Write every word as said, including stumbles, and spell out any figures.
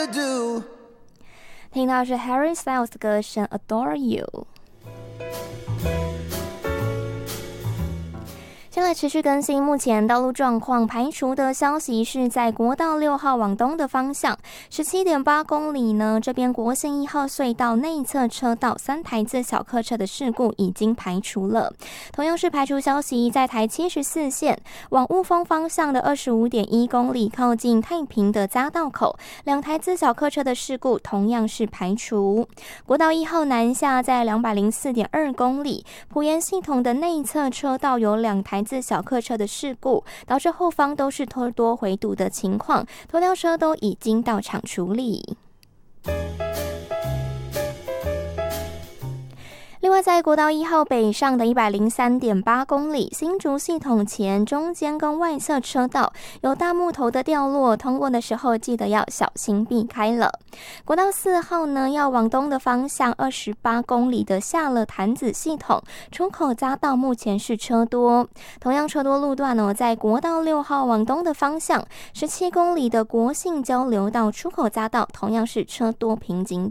听到是 Harry Styles 的歌声 Adore You。先来持续更新目前道路状况，排除的消息是在国道六号往东的方向 十七点八 公里呢，这边国姓一号隧道内侧车道三台自小客车的事故已经排除了。同样是排除消息，在台七十四线往雾峰方向的 二十五点一 公里靠近太平的匝道口，两台自小客车的事故同样是排除。国道一号南下在 二百零四点二 公里，埔盐系统的内侧车道有两台自小客车的事故，导致后方都是拖多回堵的情况，拖吊车都已经到场处理。另外，在国道一号北上的 一百零三点八 公里，新竹系统前中间跟外侧车道有大木头的掉落，通过的时候记得要小心避开了。国道四号呢，要往东的方向二十八公里的下了潭子系统出口匝道目前是车多。同样车多路段呢，在国道六号往东的方向十七公里的国姓交流道出口匝道同样是车多瓶颈点。